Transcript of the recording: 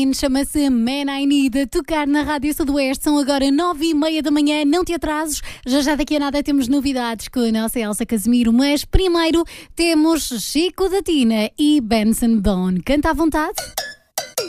Chama-se Man I Need, a tocar na Rádio Sudoeste. São agora 9h30 da manhã, não te atrases. Já daqui a nada temos novidades com a nossa Elsa Casimiro, mas primeiro temos Chico da Tina e Benson Boone. Canta à vontade.